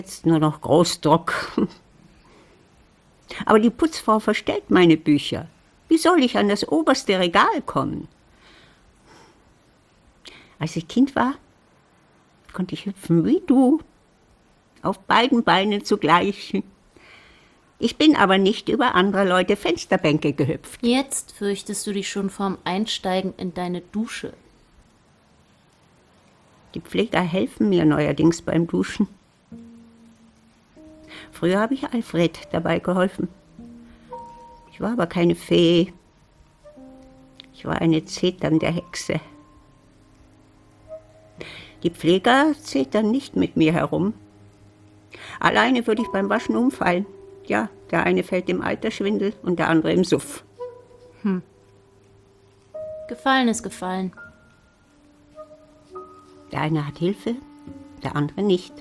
Jetzt nur noch Großdruck. Aber die Putzfrau verstellt meine Bücher. Wie soll ich an das oberste Regal kommen? Als ich Kind war, konnte ich hüpfen wie du, auf beiden Beinen zugleich. Ich bin aber nicht über andere Leute Fensterbänke gehüpft. Jetzt fürchtest du dich schon vorm Einsteigen in deine Dusche. Die Pfleger helfen mir neuerdings beim Duschen. Früher habe ich Alfred dabei geholfen. Ich war aber keine Fee. Ich war eine zeternde Hexe. Die Pfleger zetern nicht mit mir herum. Alleine würde ich beim Waschen umfallen. Ja, der eine fällt im Altersschwindel und der andere im Suff. Gefallen ist gefallen. Der eine hat Hilfe, der andere nicht.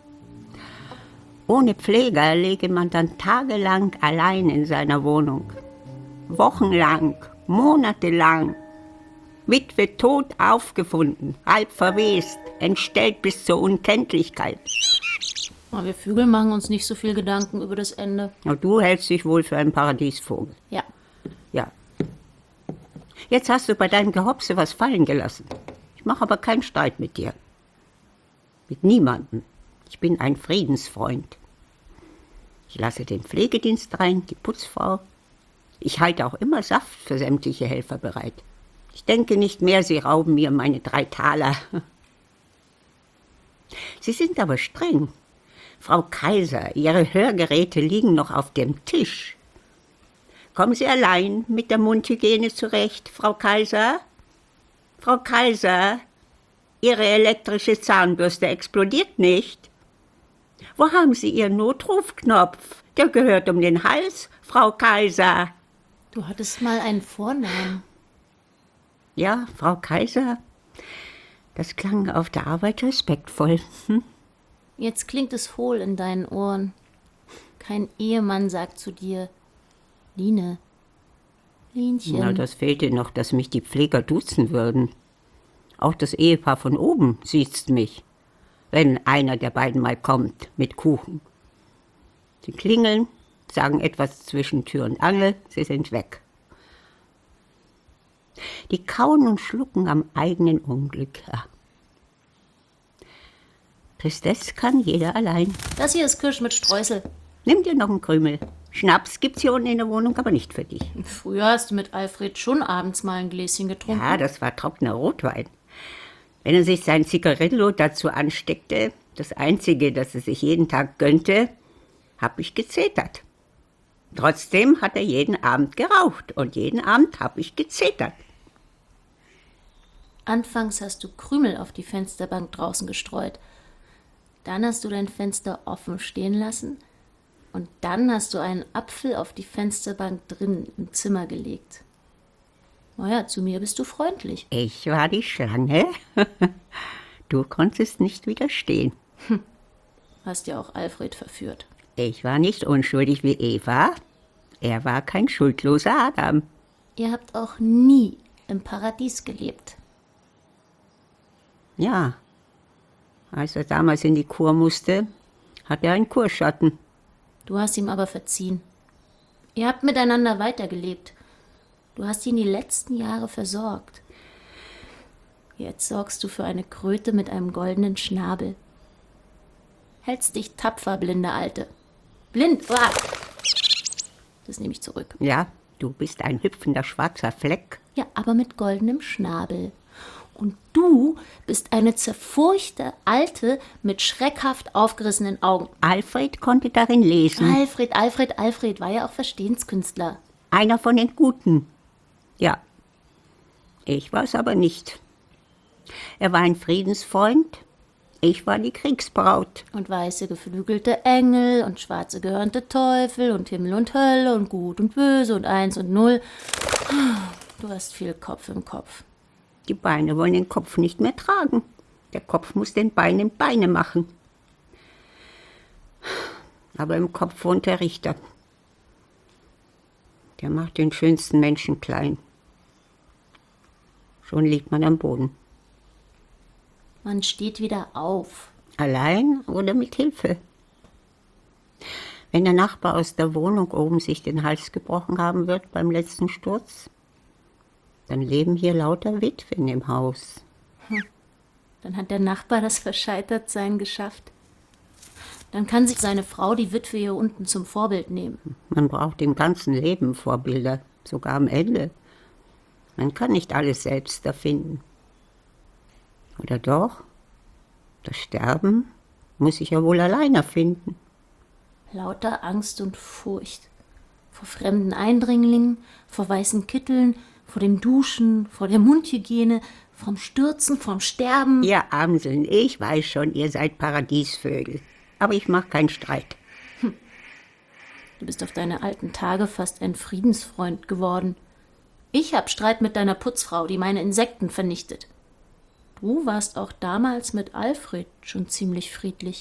Ohne Pfleger läge man dann tagelang allein in seiner Wohnung. Wochenlang, monatelang. Witwe tot aufgefunden, halb verwest, entstellt bis zur Unkenntlichkeit. Aber wir Vögel machen uns nicht so viel Gedanken über das Ende. Und du hältst dich wohl für einen Paradiesvogel. Ja. Ja. Jetzt hast du bei deinem Gehopse was fallen gelassen. Ich mache aber keinen Streit mit dir. Mit niemandem. Ich bin ein Friedensfreund. Ich lasse den Pflegedienst rein, die Putzfrau. Ich halte auch immer Saft für sämtliche Helfer bereit. Ich denke nicht mehr, sie rauben mir meine 3 Taler. Sie sind aber streng. Frau Kaiser, Ihre Hörgeräte liegen noch auf dem Tisch. Kommen Sie allein mit der Mundhygiene zurecht, Frau Kaiser? Frau Kaiser, Ihre elektrische Zahnbürste explodiert nicht. Wo haben Sie Ihren Notrufknopf? Der gehört um den Hals, Frau Kaiser. Du hattest mal einen Vornamen. Ja, Frau Kaiser, das klang auf der Arbeit respektvoll. Jetzt klingt es hohl in deinen Ohren. Kein Ehemann sagt zu dir, Line, Linchen. Na, das fehlte noch, dass mich die Pfleger duzen würden. Auch das Ehepaar von oben siezt mich, wenn einer der beiden mal kommt mit Kuchen. Sie klingeln, sagen etwas zwischen Tür und Angel, sie sind weg. Die kauen und schlucken am eigenen Unglück. Ja. Tristesse kann jeder allein. Das hier ist Kirsch mit Streusel. Nimm dir noch einen Krümel. Schnaps gibt's hier unten in der Wohnung, aber nicht für dich. Früher hast du mit Alfred schon abends mal ein Gläschen getrunken. Ja, das war trockener Rotwein. Wenn er sich sein Zigarillo dazu ansteckte, das Einzige, das er sich jeden Tag gönnte, hab ich gezetert. Trotzdem hat er jeden Abend geraucht und jeden Abend hab ich gezetert. Anfangs hast du Krümel auf die Fensterbank draußen gestreut. Dann hast du dein Fenster offen stehen lassen und dann hast du einen Apfel auf die Fensterbank drin im Zimmer gelegt. Naja, zu mir bist du freundlich. Ich war die Schlange. Du konntest nicht widerstehen. Hast ja auch Alfred verführt. Ich war nicht unschuldig wie Eva. Er war kein schuldloser Adam. Ihr habt auch nie im Paradies gelebt. Ja, als er damals in die Kur musste, hat er einen Kurschatten. Du hast ihm aber verziehen. Ihr habt miteinander weitergelebt. Du hast ihn die letzten Jahre versorgt. Jetzt sorgst du für eine Kröte mit einem goldenen Schnabel. Hältst dich tapfer, blinde Alte. Blind! Uah. Das nehme ich zurück. Ja, du bist ein hüpfender schwarzer Fleck. Ja, aber mit goldenem Schnabel. Und du bist eine zerfurchte Alte mit schreckhaft aufgerissenen Augen. Alfred konnte darin lesen. Alfred war ja auch Verstehenskünstler. Einer von den Guten. Ja, ich war es aber nicht. Er war ein Friedensfreund, ich war die Kriegsbraut. Und weiße geflügelte Engel und schwarze gehörnte Teufel und Himmel und Hölle und Gut und Böse und 1 und 0. Du hast viel Kopf im Kopf. Die Beine wollen den Kopf nicht mehr tragen. Der Kopf muss den Beinen Beine machen. Aber im Kopf wohnt der Richter. Der macht den schönsten Menschen klein. Schon liegt man am Boden. Man steht wieder auf. Allein oder mit Hilfe? Wenn der Nachbar aus der Wohnung oben sich den Hals gebrochen haben wird beim letzten Sturz, dann leben hier lauter Witwen im Haus. Dann hat der Nachbar das Verscheitertsein geschafft. Dann kann sich seine Frau die Witwe hier unten zum Vorbild nehmen. Man braucht im ganzen Leben Vorbilder, sogar am Ende. Man kann nicht alles selbst erfinden. Oder doch? Das Sterben muss ich ja wohl allein erfinden. Lauter Angst und Furcht. Vor fremden Eindringlingen, vor weißen Kitteln, vor dem Duschen, vor der Mundhygiene, vom Stürzen, vom Sterben. Ihr Amseln, ich weiß schon, ihr seid Paradiesvögel. Aber ich mache keinen Streit. Du bist auf deine alten Tage fast ein Friedensfreund geworden. Ich hab Streit mit deiner Putzfrau, die meine Insekten vernichtet. Du warst auch damals mit Alfred schon ziemlich friedlich.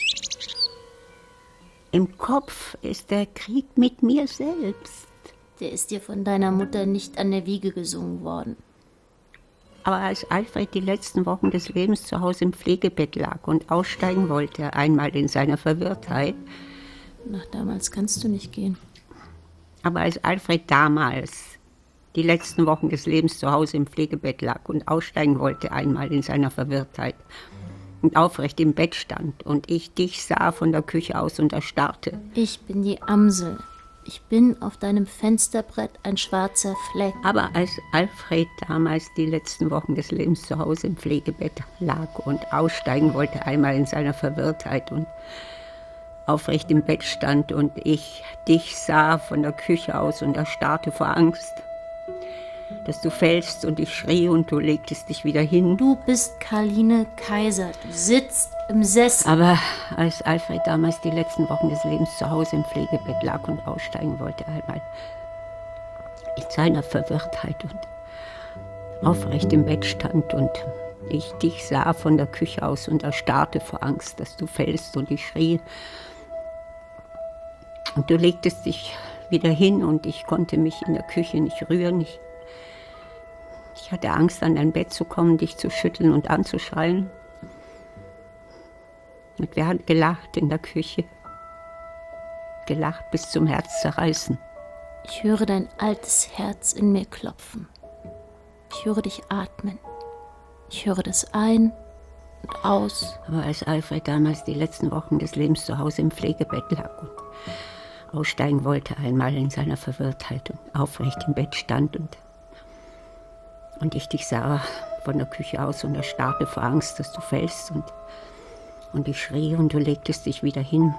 Im Kopf ist der Krieg mit mir selbst. Der ist dir von deiner Mutter nicht an der Wiege gesungen worden. Aber als Alfred die letzten Wochen des Lebens zu Hause im Pflegebett lag und aussteigen wollte, einmal in seiner Verwirrtheit. Nach damals kannst du nicht gehen. Aber als Alfred damals die letzten Wochen des Lebens zu Hause im Pflegebett lag und aussteigen wollte, einmal in seiner Verwirrtheit, und aufrecht im Bett stand und ich dich sah von der Küche aus und erstarrte. Ich bin die Amsel. Ich bin auf deinem Fensterbrett ein schwarzer Fleck. Aber als Alfred damals die letzten Wochen des Lebens zu Hause im Pflegebett lag und aussteigen wollte, einmal in seiner Verwirrtheit und aufrecht im Bett stand und ich dich sah von der Küche aus und erstarrte vor Angst, dass du fällst, und ich schrie und du legtest dich wieder hin. Du bist Karline Kaiser. Du sitzt im Sessel. Aber als Alfred damals die letzten Wochen des Lebens zu Hause im Pflegebett lag und aussteigen wollte, einmal in seiner Verwirrtheit und aufrecht im Bett stand und ich dich sah von der Küche aus und erstarrte vor Angst, dass du fällst, und ich schrie und du legtest dich wieder hin und ich konnte mich in der Küche nicht rühren. Ich hatte Angst, an dein Bett zu kommen, dich zu schütteln und anzuschreien. Und wir hatten gelacht in der Küche. Gelacht bis zum Herzzerreißen. Ich höre dein altes Herz in mir klopfen. Ich höre dich atmen. Ich höre das ein und aus. Aber als Alfred damals die letzten Wochen des Lebens zu Hause im Pflegebett lag und aussteigen wollte, einmal in seiner Verwirrtheit und aufrecht im Bett stand und ich dich sah von der Küche aus und erstarrte vor Angst, dass du fällst, und ich schrie und du legtest dich wieder hin.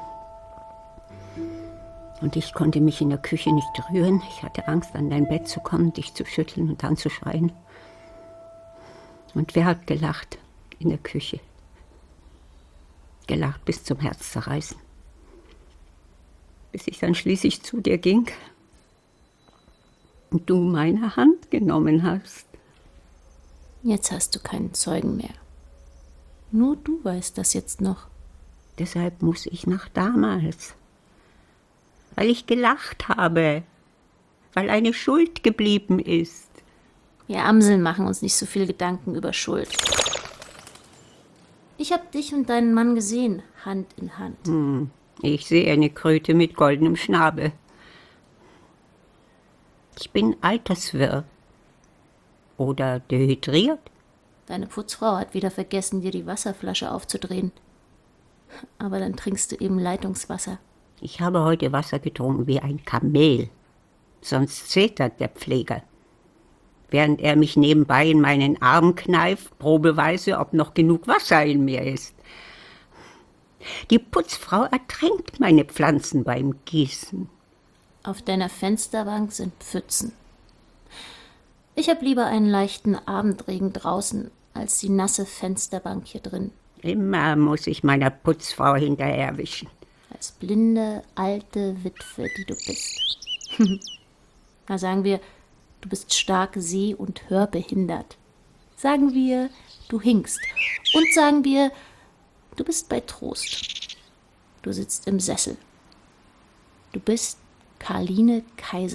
Und ich konnte mich in der Küche nicht rühren. Ich hatte Angst, an dein Bett zu kommen, dich zu schütteln und anzuschreien. Und wer hat gelacht in der Küche? Gelacht bis zum Herzzerreißen. Bis ich dann schließlich zu dir ging und du meine Hand genommen hast. Jetzt hast du keinen Zeugen mehr. Nur du weißt das jetzt noch. Deshalb muss ich nach damals. Weil ich gelacht habe. Weil eine Schuld geblieben ist. Wir Amseln machen uns nicht so viel Gedanken über Schuld. Ich hab dich und deinen Mann gesehen, Hand in Hand. Ich sehe eine Kröte mit goldenem Schnabel. Ich bin alterswirr. Oder dehydriert. Deine Putzfrau hat wieder vergessen, dir die Wasserflasche aufzudrehen. Aber dann trinkst du eben Leitungswasser. Ich habe heute Wasser getrunken wie ein Kamel. Sonst zetert der Pfleger. Während er mich nebenbei in meinen Arm kneift, probeweise, ob noch genug Wasser in mir ist. Die Putzfrau ertränkt meine Pflanzen beim Gießen. Auf deiner Fensterbank sind Pfützen. Ich hab lieber einen leichten Abendregen draußen, als die nasse Fensterbank hier drin. Immer muss ich meiner Putzfrau hinterherwischen. Als blinde, alte Witwe, die du bist. Na, sagen wir, du bist stark seh- und hörbehindert. Sagen wir, du hinkst. Und sagen wir, du bist bei Trost. Du sitzt im Sessel. Du bist Karline Kaiser.